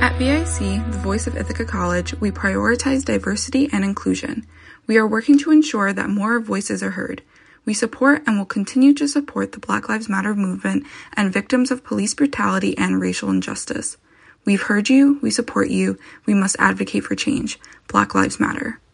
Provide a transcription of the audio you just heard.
At BIC, the voice of Ithaca College, we prioritize diversity and inclusion. We are working to ensure that more voices are heard. We support and will continue to support the Black Lives Matter movement and victims of police brutality and racial injustice. We've heard you, we support you, we must advocate for change. Black Lives Matter.